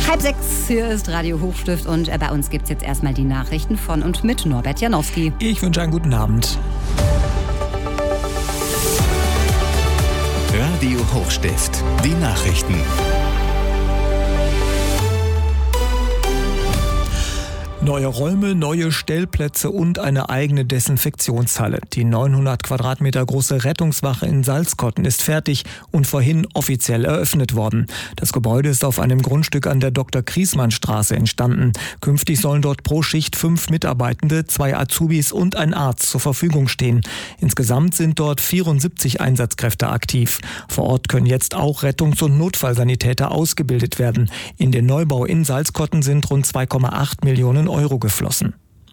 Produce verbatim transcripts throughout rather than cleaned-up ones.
Halb sechs, hier ist Radio Hochstift und bei uns gibt es jetzt erstmal die Nachrichten von und mit Norbert Janowski. Ich wünsche einen guten Abend. Radio Hochstift, die Nachrichten. Neue Räume, neue Stellplätze und eine eigene Desinfektionshalle. Die neunhundert Quadratmeter große Rettungswache in Salzkotten ist fertig und vorhin offiziell eröffnet worden. Das Gebäude ist auf einem Grundstück an der Doktor-Kriesmann-Straße entstanden. Künftig sollen dort pro Schicht fünf Mitarbeitende, zwei Azubis und ein Arzt zur Verfügung stehen. Insgesamt sind dort vierundsiebzig Einsatzkräfte aktiv. Vor Ort können jetzt auch Rettungs- und Notfallsanitäter ausgebildet werden. In den Neubau in Salzkotten sind rund zwei Komma acht Millionen Euro geflossen.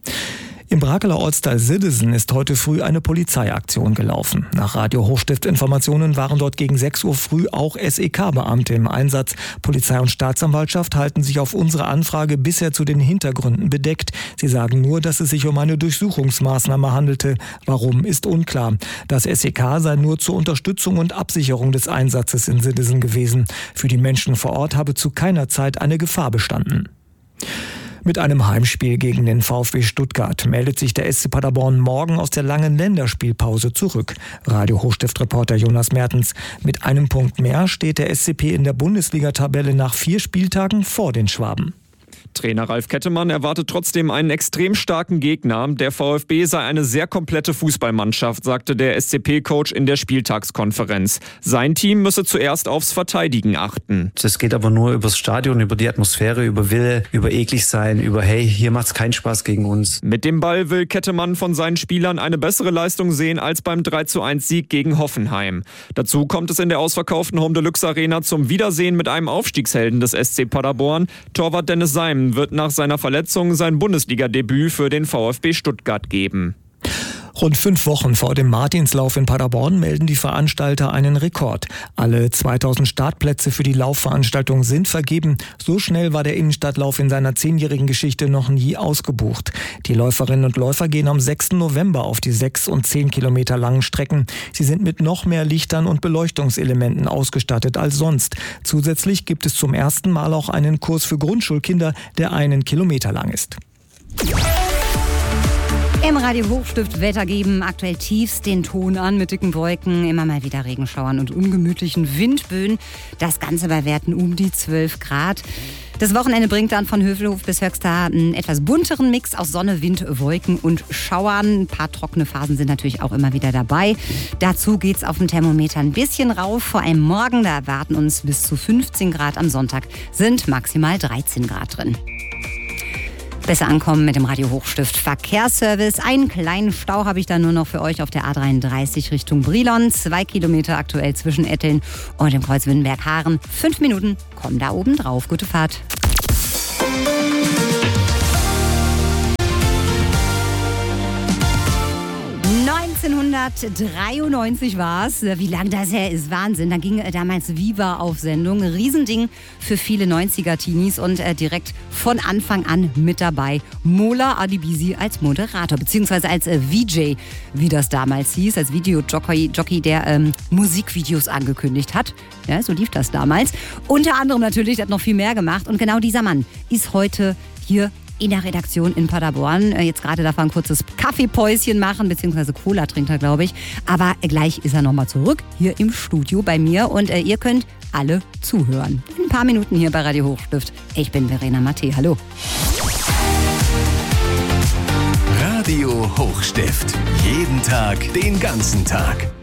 Im Brakeler Ortsteil Siddesen ist heute früh eine Polizeiaktion gelaufen. Nach Radio Hochstift-Informationen waren dort gegen sechs Uhr früh auch S E K-Beamte im Einsatz. Polizei und Staatsanwaltschaft halten sich auf unsere Anfrage bisher zu den Hintergründen bedeckt. Sie sagen nur, dass es sich um eine Durchsuchungsmaßnahme handelte. Warum, ist unklar. Das S E K sei nur zur Unterstützung und Absicherung des Einsatzes in Siddesen gewesen. Für die Menschen vor Ort habe zu keiner Zeit eine Gefahr bestanden. Mit einem Heimspiel gegen den VfB Stuttgart meldet sich der S C Paderborn morgen aus der langen Länderspielpause zurück. Radio Hochstift-Reporter Jonas Mertens. Mit einem Punkt mehr steht der S C P in der Bundesliga-Tabelle nach vier Spieltagen vor den Schwaben. Trainer Ralf Kettemann erwartet trotzdem einen extrem starken Gegner. Der VfB sei eine sehr komplette Fußballmannschaft, sagte der S C P-Coach in der Spieltagskonferenz. Sein Team müsse zuerst aufs Verteidigen achten. Das geht aber nur übers Stadion, über die Atmosphäre, über Wille, über eklig sein, über hey, hier macht's keinen Spaß gegen uns. Mit dem Ball will Kettemann von seinen Spielern eine bessere Leistung sehen als beim drei zu eins Sieg gegen Hoffenheim. Dazu kommt es in der ausverkauften Home Deluxe Arena zum Wiedersehen mit einem Aufstiegshelden des S C Paderborn. Torwart Dennis Seim wird nach seiner Verletzung sein Bundesliga-Debüt für den VfB Stuttgart geben. Rund fünf Wochen vor dem Martinslauf in Paderborn melden die Veranstalter einen Rekord. Alle zweitausend Startplätze für die Laufveranstaltung sind vergeben. So schnell war der Innenstadtlauf in seiner zehnjährigen Geschichte noch nie ausgebucht. Die Läuferinnen und Läufer gehen am sechsten November auf die sechs und zehn Kilometer langen Strecken. Sie sind mit noch mehr Lichtern und Beleuchtungselementen ausgestattet als sonst. Zusätzlich gibt es zum ersten Mal auch einen Kurs für Grundschulkinder, der einen Kilometer lang ist. Im Radio Hochstift Wetter geben aktuell tiefst den Ton an mit dicken Wolken, immer mal wieder Regenschauern und ungemütlichen Windböen. Das Ganze bei Werten um die zwölf Grad. Das Wochenende bringt dann von Hövelhof bis Höxter einen etwas bunteren Mix aus Sonne, Wind, Wolken und Schauern. Ein paar trockene Phasen sind natürlich auch immer wieder dabei. Dazu geht's auf dem Thermometer ein bisschen rauf. Vor allem morgen, da erwarten uns bis zu fünfzehn Grad. Am Sonntag sind maximal dreizehn Grad drin. Besser ankommen mit dem Radio Hochstift Verkehrsservice. Einen kleinen Stau habe ich da nur noch für euch auf der A dreiunddreißig Richtung Brilon. Zwei Kilometer aktuell zwischen Etteln und dem Kreuz Wittenberg-Haaren. Fünf Minuten kommen da oben drauf. Gute Fahrt. neunzehnhundertdreiundneunzig war es. Wie lange das her ist, Wahnsinn. Da ging damals Viva auf Sendung. Riesending für viele neunziger-Teenies und äh, direkt von Anfang an mit dabei. Mola Adebisi als Moderator, beziehungsweise als äh, V J, wie das damals hieß, als Videojockey, Jockey, der ähm, Musikvideos angekündigt hat. Ja, so lief das damals. Unter anderem natürlich, der hat noch viel mehr gemacht. Und genau dieser Mann ist heute hier in der Redaktion in Paderborn. Jetzt gerade darf er ein kurzes Kaffeepäuschen machen, beziehungsweise Cola trinkt er, glaube ich. Aber gleich ist er nochmal zurück hier im Studio bei mir und äh, ihr könnt alle zuhören. In ein paar Minuten hier bei Radio Hochstift. Ich bin Verena Matte. Hallo. Radio Hochstift. Jeden Tag, den ganzen Tag.